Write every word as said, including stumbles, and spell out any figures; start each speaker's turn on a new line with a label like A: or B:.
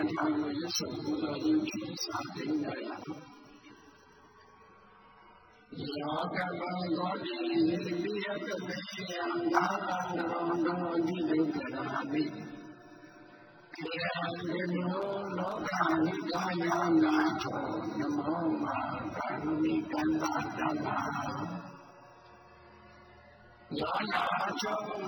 A: ထာကိုရစုပူဇော်ခြင်းဖြင့်စာသိမ်းကြရအောင်ယောကဗံကောတိပိယတမေယံသာသနာတော်ဒီဒုက္ခရာတိခေယံဒီနောလောကနိကာယံနာသောနမောမာကာရုဏိကန္တာတ္တယောနာသော